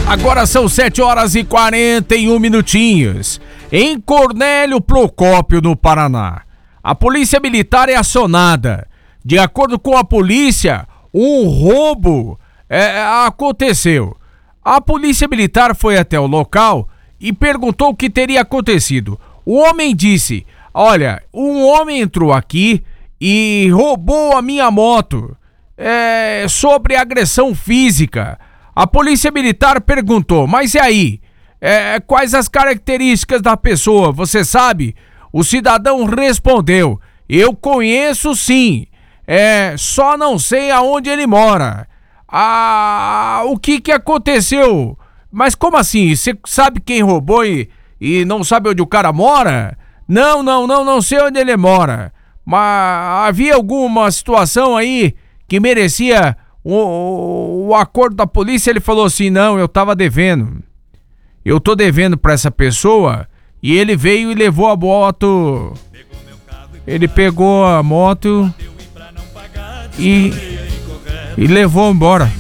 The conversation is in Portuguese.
Agora são 7h41. Em Cornélio Procópio, no Paraná, a polícia militar é acionada. De acordo com a polícia, um roubo aconteceu. A polícia militar foi até o local e perguntou o que teria acontecido. O homem disse: olha, um homem entrou aqui e roubou a minha moto. Sobre agressão física. A polícia militar perguntou: mas e aí? Quais as características da pessoa, você sabe? O cidadão respondeu: eu conheço sim, só não sei aonde ele mora. O que aconteceu? Mas como assim? Você sabe quem roubou e não sabe onde o cara mora? Não sei onde ele mora. Mas havia alguma situação aí que merecia o acordo da polícia? Ele falou assim: não, eu tava devendo. Eu tô devendo pra essa pessoa. E ele veio e levou a moto. Ele pegou a moto e levou embora.